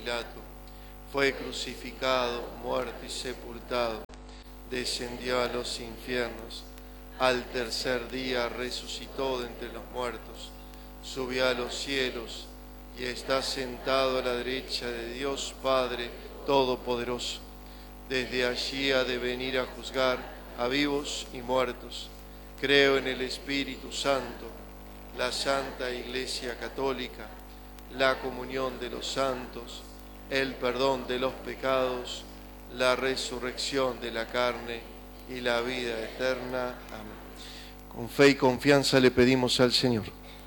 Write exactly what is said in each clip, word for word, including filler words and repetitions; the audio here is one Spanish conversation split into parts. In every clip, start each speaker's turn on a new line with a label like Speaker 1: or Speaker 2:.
Speaker 1: Pilato, fue crucificado, muerto y sepultado, descendió a los infiernos, al tercer día resucitó de entre los muertos, subió a los cielos y está sentado a la derecha de Dios Padre Todopoderoso. Desde allí ha de venir a juzgar a vivos y muertos. Creo en el Espíritu Santo, la Santa Iglesia Católica, la comunión de los santos, el perdón de los pecados, la resurrección de la carne y la vida eterna. Amén. Con fe y confianza le pedimos al Señor.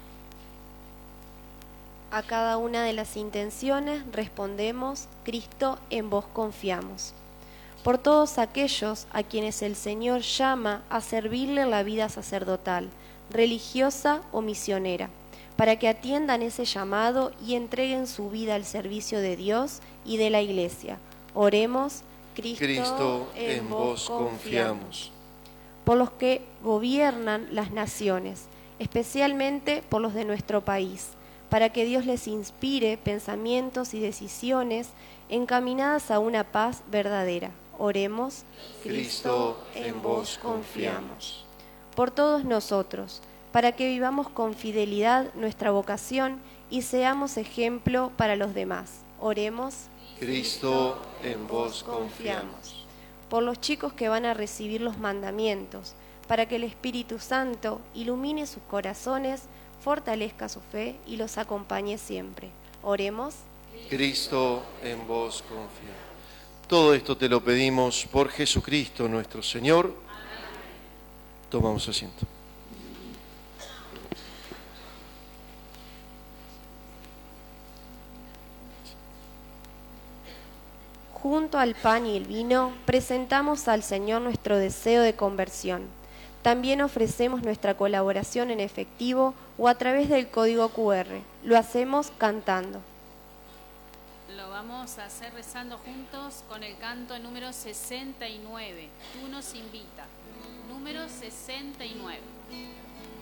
Speaker 2: A cada una de las intenciones respondemos: Cristo, en vos confiamos. Por todos aquellos a quienes el Señor llama a servirle en la vida sacerdotal, religiosa o misionera, para que atiendan ese llamado y entreguen su vida al servicio de Dios y de la Iglesia. Oremos: Cristo,
Speaker 1: Cristo, en vos confiamos.
Speaker 2: Por los que gobiernan las naciones, especialmente por los de nuestro país, para que Dios les inspire pensamientos y decisiones encaminadas a una paz verdadera. Oremos:
Speaker 1: Cristo, en vos confiamos.
Speaker 2: Por todos nosotros, para que vivamos con fidelidad nuestra vocación y seamos ejemplo para los demás. Oremos:
Speaker 1: Cristo, en vos confiamos.
Speaker 2: Por los chicos que van a recibir los mandamientos, para que el Espíritu Santo ilumine sus corazones, fortalezca su fe y los acompañe siempre. Oremos:
Speaker 1: Cristo, en vos confiamos. Todo esto te lo pedimos por Jesucristo nuestro Señor. Tomamos asiento.
Speaker 2: Junto al pan y el vino, presentamos al Señor nuestro deseo de conversión. También ofrecemos nuestra colaboración en efectivo o a través del código cu erre. Lo hacemos cantando.
Speaker 3: Lo vamos a hacer rezando juntos con el canto número sesenta y nueve. Tú nos invita. Número sesenta y nueve.